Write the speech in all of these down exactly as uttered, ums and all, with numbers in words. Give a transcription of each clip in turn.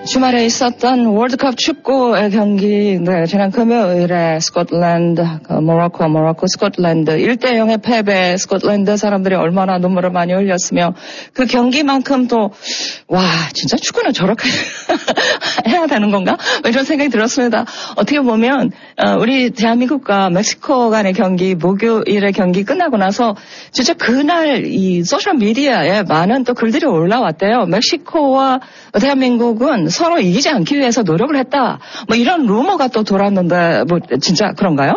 주말에 있었던 월드컵 축구의 경기, 네, 지난 금요일에 스코틀랜드, 모로코, 모로코, 스코틀랜드 일 대 영의 패배, 스코틀랜드 사람들이 얼마나 눈물을 많이 흘렸으며 그 경기만큼 또, 와, 진짜 축구는 저렇게 해야 되는 건가? 이런 생각이 들었습니다. 어떻게 보면, 우리 대한민국과 멕시코 간의 경기, 목요일의 경기 끝나고 나서 진짜 그날 이 소셜미디어에 많은 또 글들이 올라왔대요. 멕시코와 대한민국은 서로 이기지 않기 위해서 노력을 했다. 뭐 이런 루머가 또 돌았는데 뭐 진짜 그런가요?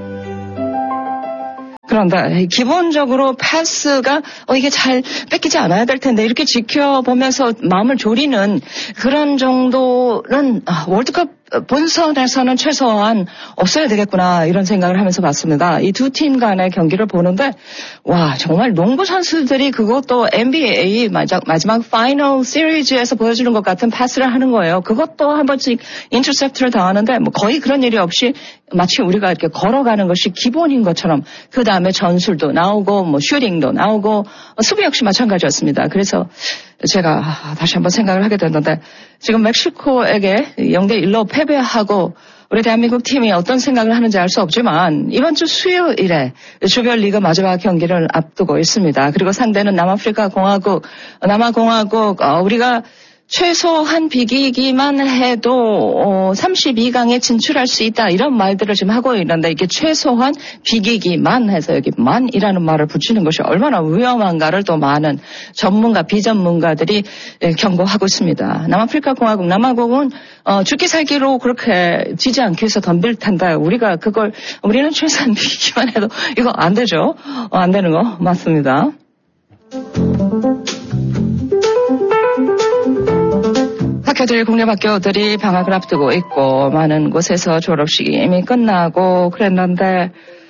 그런데 기본적으로 패스가 어 이게 잘 뺏기지 않아야 될 텐데 이렇게 지켜보면서 마음을 졸이는 그런 정도는 아, 월드컵 본선에서는 최소한 없어야 되겠구나 이런 생각을 하면서 봤습니다. 이 두 팀 간의 경기를 보는데 와 정말 농구 선수들이 그것도 엔비에이 마지막, 마지막 파이널 시리즈에서 보여주는 것 같은 패스를 하는 거예요. 그것도 한 번씩 인터셉트를 당하는데 뭐 거의 그런 일이 없이 마치 우리가 이렇게 걸어가는 것이 기본인 것처럼 그 다음에 전술도 나오고 뭐 슈팅도 나오고 수비 역시 마찬가지였습니다. 그래서 제가 다시 한번 생각을 하게 됐는데 지금 멕시코에게 영 대 일로 패배하고 우리 대한민국 팀이 어떤 생각을 하는지 알 수 없지만 이번 주 수요일에 조별리그 마지막 경기를 앞두고 있습니다. 그리고 상대는 남아프리카 공화국, 남아공화국 어, 우리가 최소한 비기기만 해도 어, 삼십이 강에 진출할 수 있다 이런 말들을 지금 하고 있는데 이게 최소한 비기기만 해서 여기 만이라는 말을 붙이는 것이 얼마나 위험한가를 또 많은 전문가 비전문가들이 경고하고 있습니다. 남아프리카 공화국 남아공은 어, 죽기 살기로 그렇게 지지 않기 위해서 덤빌 텐데 우리가 그걸 우리는 최소한 비기기만 해도 이거 안 되죠. 어, 안 되는 거 맞습니다. 학교들, 국립학교들이 방학을 앞두고 있고 많은 곳에서 졸업식이 이미 끝나고 그랬는데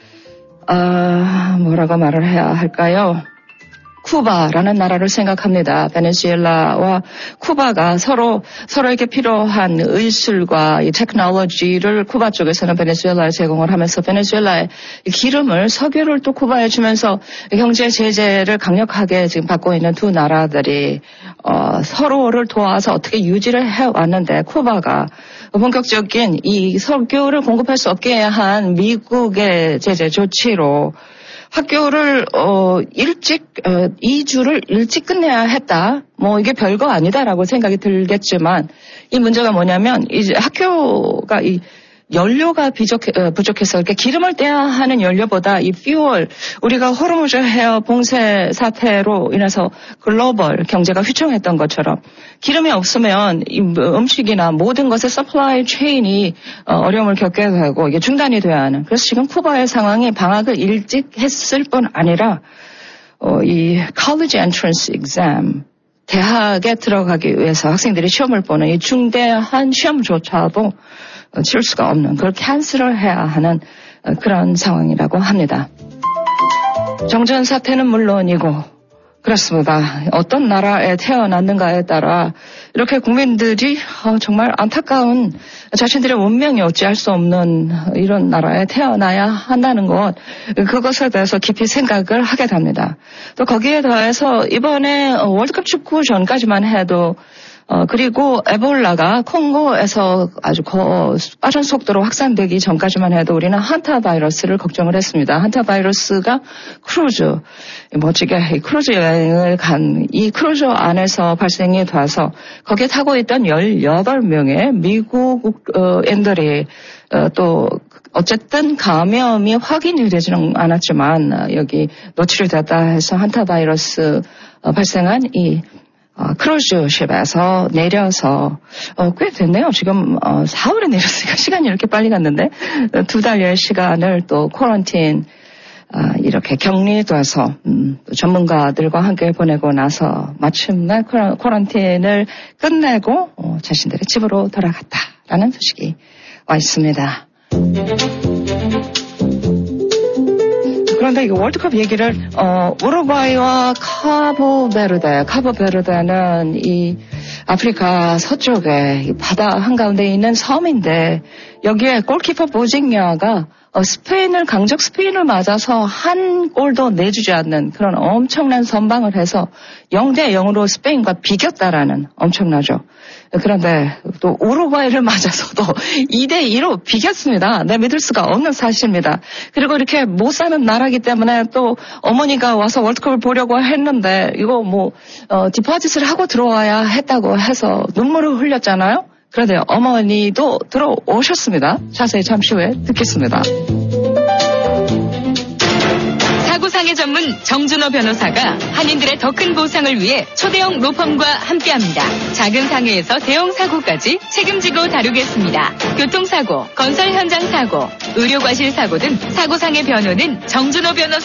아, 뭐라고 말을 해야 할까요? 쿠바라는 나라를 생각합니다. 베네수엘라와 쿠바가 서로 서로에게 필요한 의술과 이 테크놀로지를 쿠바 쪽에서는 베네수엘라에 제공을 하면서 베네수엘라의 기름을 석유를 또 쿠바에 주면서 경제 제재를 강력하게 지금 받고 있는 두 나라들이 어, 서로를 도와서 어떻게 유지를 해왔는데 쿠바가 본격적인 이 석유를 공급할 수 없게 한 미국의 제재 조치로 학교를 어 일찍 어, 이 주를 일찍 끝내야 했다. 뭐 이게 별거 아니다라고 생각이 들겠지만 이 문제가 뭐냐면 이제 학교가 이 연료가 부족해, 어, 부족해서 이렇게 기름을 떼야 하는 연료보다 이 퓨얼 우리가 호르무즈 헤어 봉쇄 사태로 인해서 글로벌 경제가 휘청했던 것처럼 기름이 없으면 이 음식이나 모든 것의 서플라이 체인이 어, 어려움을 겪게 되고 이게 중단이 돼야 하는. 그래서 지금 쿠바의 상황이 방학을 일찍 했을 뿐 아니라 어, 이 college entrance exam 대학에 들어가기 위해서 학생들이 시험을 보는 이 중대한 시험조차도 치를 수가 없는 그걸 캔슬을 해야 하는 그런 상황이라고 합니다. 정전 사태는 물론이고 그렇습니다. 어떤 나라에 태어났는가에 따라 이렇게 국민들이 정말 안타까운 자신들의 운명이 어찌할 수 없는 이런 나라에 태어나야 한다는 것 그것에 대해서 깊이 생각을 하게 됩니다. 또 거기에 더해서 이번에 월드컵 축구 전까지만 해도 어, 그리고 에볼라가 콩고에서 아주 거, 빠른 속도로 확산되기 전까지만 해도 우리는 한타 바이러스를 걱정을 했습니다. 한타 바이러스가 크루즈, 멋지게 크루즈 여행을 간 이 크루즈 안에서 발생이 돼서 거기에 타고 있던 열여덟 명의 미국인들이 어, 또 어쨌든 감염이 확인이 되지는 않았지만 여기 노출이 됐다 해서 한타 바이러스 어, 발생한 이 어, 크루즈십에서 내려서 어, 꽤 됐네요. 지금 어, 사월에 내렸으니까 시간이 이렇게 빨리 갔는데 어, 두 달여의 시간을 또 쿼런틴 어, 이렇게 격리돼서 음, 전문가들과 함께 보내고 나서 마침내 쿼런틴을 끝내고 어, 자신들의 집으로 돌아갔다라는 소식이 와 있습니다. 그런데 이 월드컵 얘기를 어, 우루과이와 카보베르데, 카보베르데는 이 아프리카 서쪽에 바다 한가운데 있는 섬인데 여기에 골키퍼 보징야가 어, 스페인을 강적 스페인을 맞아서 한 골도 내주지 않는 그런 엄청난 선방을 해서 영 대 영으로 스페인과 비겼다라는 엄청나죠. 그런데 또 우루과이를 맞아서도 이 대 이로 비겼습니다. 네, 믿을 수가 없는 사실입니다. 그리고 이렇게 못 사는 나라기 때문에 또 어머니가 와서 월드컵을 보려고 했는데 이거 뭐 어, 디포지트를 하고 들어와야 했다고 해서 눈물을 흘렸잖아요. 그런데 어머니도 들어오셨습니다. 자세히 잠시 후에 듣겠습니다. 사고상해 전문 정준호 변호사가 한인들의 더 큰 보상을 위해 초대형 로펌과 함께합니다. 작은 상해에서 대형 사고까지 책임지고 다루겠습니다. 교통사고, 건설 현장 사고, 의료과실 사고 등 사고상해 변호는 정준호 변호사